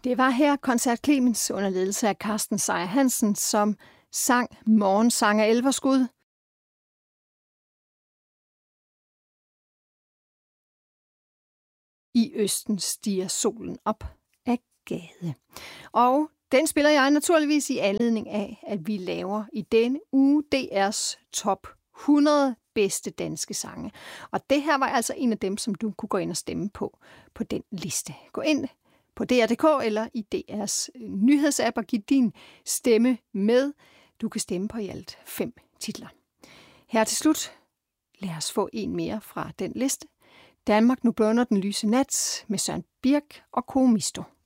Det var her Koncert Clemens under ledelse af Carsten Sejer Hansen, som sang Morgensang af Elverskud. I østen stiger solen op af gade. Og den spiller jeg naturligvis i anledning af, at vi laver i denne uge DR's top 100 bedste danske sange. Og det her var altså en af dem, som du kunne gå ind og stemme på den liste. Gå ind på DR.dk eller i DR's nyhedsapp og giv din stemme med. Du kan stemme på i alt 5 titler. Her til slut, lad os få en mere fra den liste. Danmark, nu blunder den lyse nat med Søren Birk og Kåre Misto.